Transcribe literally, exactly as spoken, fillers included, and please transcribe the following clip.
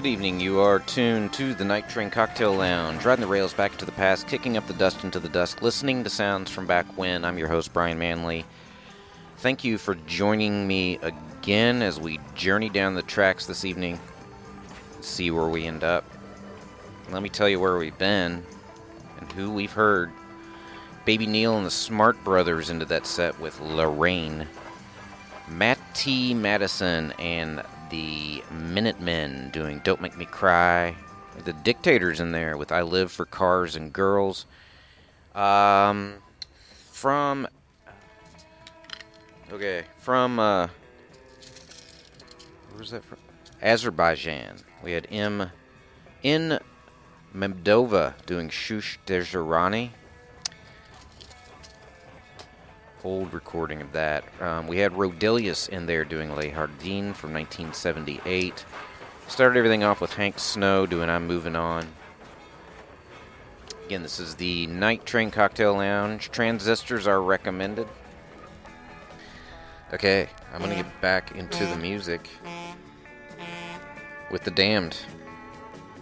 Good evening. You are tuned to the Night Train Cocktail Lounge, riding the rails back into the past, kicking up the dust into the dusk, listening to sounds from back when. I'm your host, Brian Manley. Thank you for joining me again as we journey down the tracks this evening, see where we end up. Let me tell you where we've been and who we've heard. Baby Neil and the Smart Brothers into that set with Lorraine. Matty Madison and the Minutemen doing Don't Make Me Cry. The Dictators in there with I Live for Cars and Girls. Um, from... Okay, from... Uh, where was that from? Azerbaijan. We had M. In Memdova doing Shush Dezhirani. Old recording of that. Um, we had Rodelius in there doing Le Hardin from nineteen seventy-eight. Started everything off with Hank Snow doing I'm Moving On. Again, this is the Night Train Cocktail Lounge. Transistors are recommended. Okay, I'm going to get back into the music with The Damned.